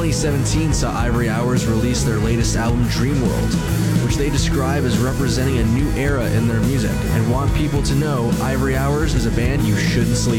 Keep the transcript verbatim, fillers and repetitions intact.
twenty seventeen saw Ivory Hours release their latest album, Dreamworld, which they describe as representing a new era in their music and want people to know Ivory Hours is a band you shouldn't sleep